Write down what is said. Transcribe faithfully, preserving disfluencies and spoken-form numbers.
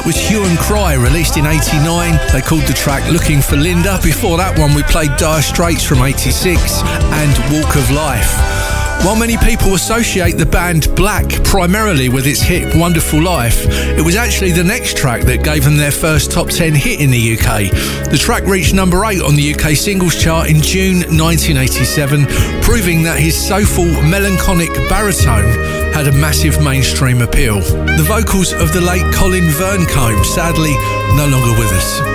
That was Hue and Cry, released in eighty-nine. They called the track Looking for Linda. Before that one, we played Dire Straits from eighty-six and Walk of Life. While many people associate the band Black primarily with its hit Wonderful Life, it was actually the next track that gave them their first top ten hit in the U K. The track reached number eight on the U K singles chart in June nineteen eighty-seven, proving that his soulful, melancholic baritone had a massive mainstream appeal. The vocals of the late Colin Verncombe, sadly no longer with us.